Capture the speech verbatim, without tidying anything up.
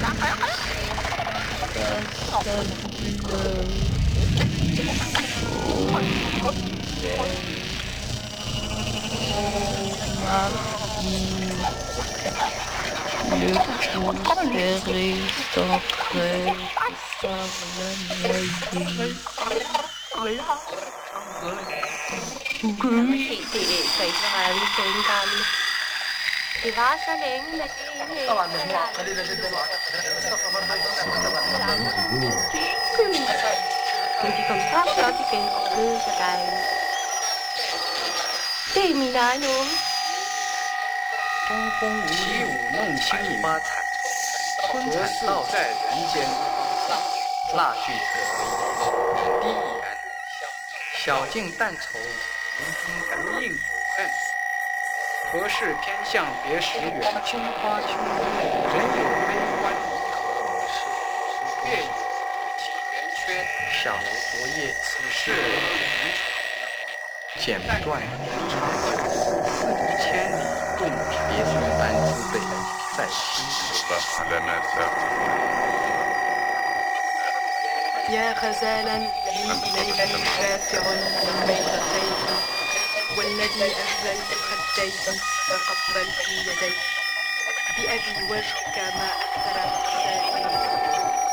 Le coup serré sans trêve par la noyée. Thị tỷ lệ xảy ra vi sinh can thì vá sẽ đến là cái طبعا hệ مجموعة قليلة جدا thì công tác cho cái kênh của cư cho cái thì mình nói đúng 东风无力舞弄清影，发彩，春彩道在人间，蜡炬可低言，小径淡愁，无应有恨。何事偏向别时远？青花秋月，人有悲欢离合，月有几圆缺，小楼昨夜，此事无从。剪不断，人长久，四途千里，共别思般滋味在心头。 يا غزالا لي إليه شافع بيضتين والذي أهللت خديه فقبلت يديه بأبي وجهك ما أكثر مأساتي